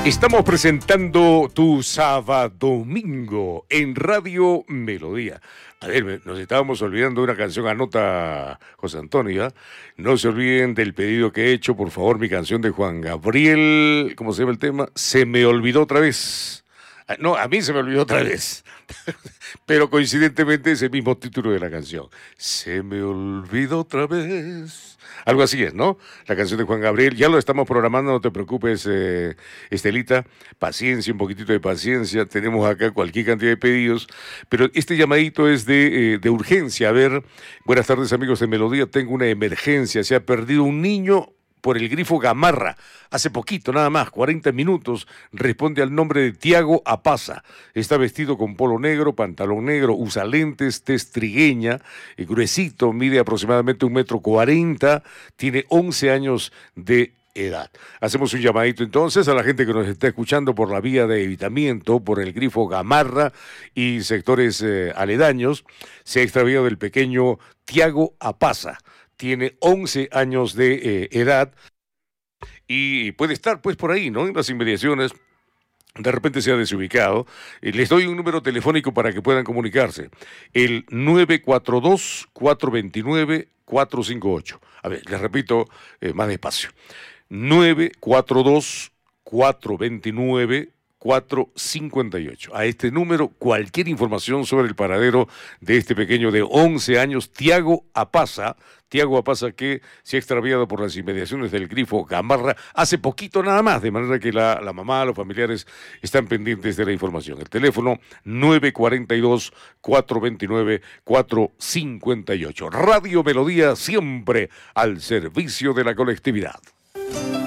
Estamos presentando tu sábado domingo en Radio Melodía. A ver, nos estábamos olvidando de una canción, anota José Antonio, ¿ya? No se olviden del pedido que he hecho, por favor, mi canción de Juan Gabriel, ¿cómo se llama el tema? Se me olvidó otra vez. No, a mí se me olvidó otra vez. Pero coincidentemente es el mismo título de la canción. Se me olvidó otra vez. Algo así es, ¿no? La canción de Juan Gabriel. Ya lo estamos programando, no te preocupes, Estelita. Paciencia, un poquitito de paciencia. Tenemos acá cualquier cantidad de pedidos. Pero este llamadito es de urgencia. A ver, buenas tardes, amigos de Melodía. Tengo una emergencia. Se ha perdido un niño por el grifo Gamarra, hace poquito, nada más, 40 minutos, responde al nombre de Tiago Apaza. Está vestido con polo negro, pantalón negro, usa lentes, tez trigueña, gruesito, mide aproximadamente 1,40 m, tiene 11 años de edad. Hacemos un llamadito entonces a la gente que nos está escuchando por la vía de evitamiento, por el grifo Gamarra y sectores aledaños. Se ha extraviado el pequeño Tiago Apaza. Tiene 11 años de edad y puede estar pues por ahí, ¿no? En las inmediaciones. De repente se ha desubicado. Les doy un número telefónico para que puedan comunicarse. El 942-429-458. A ver, les repito más despacio. 942-429-458. A este número, cualquier información sobre el paradero de este pequeño de 11 años, Tiago Apaza. Tiago Apaza, que se ha extraviado por las inmediaciones del grifo Gamarra hace poquito nada más, de manera que la mamá, los familiares están pendientes de la información. El teléfono 942-429-458. Radio Melodía, siempre al servicio de la colectividad.